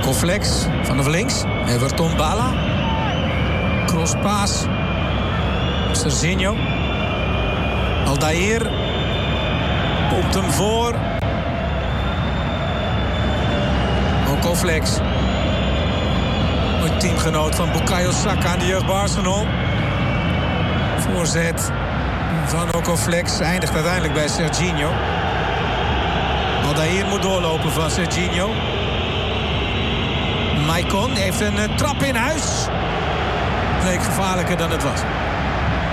Okoflex vanaf links. Everton Bala. Crosspaas. Serginho. Aldair. Pompt hem voor. Okoflex. Een teamgenoot van Bukayo Saka aan de jeugd bij Arsenal. Voorzet van Okoflex eindigt uiteindelijk bij Serginho. Aldair moet doorlopen van Serginho. Maicon heeft een trap in huis. Leek gevaarlijker dan het was.